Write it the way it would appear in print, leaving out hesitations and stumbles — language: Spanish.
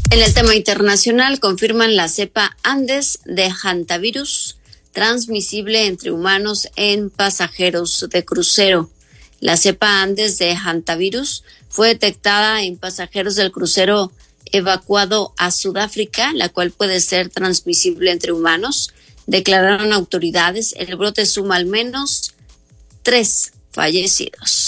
En el tema internacional, confirman la cepa Andes de hantavirus, transmisible entre humanos en pasajeros de crucero. La cepa Andes de hantavirus fue detectada en pasajeros del crucero evacuado a Sudáfrica, la cual puede ser transmisible entre humanos. Declararon autoridades, el brote suma al menos 3 fallecidos.